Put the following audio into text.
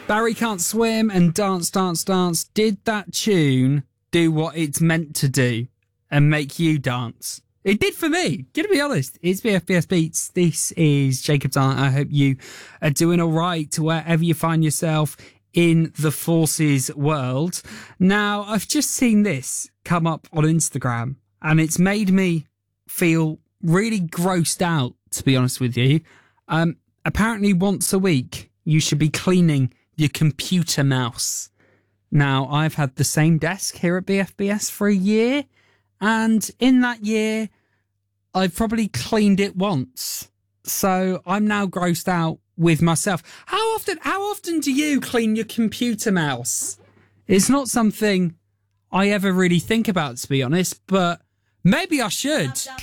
Barry Can't Swim and Dance, Dance, Dance. Did that tune do what it's meant to do and make you dance? It did for me. Gonna be honest. It's BFBS Beats. This is Jacob Darn. I hope you are doing all right wherever you find yourself in the forces world. Now, I've just seen this come up on Instagram and it's made me feel really grossed out, to be honest with you. Apparently once a week, you should be cleaning your computer mouse. Now, I've had the same desk here at BFBS for a year, and in that year, I've probably cleaned it once. So I'm now grossed out with myself. How often do you clean your computer mouse? It's not something I ever really think about, to be honest, but maybe I should.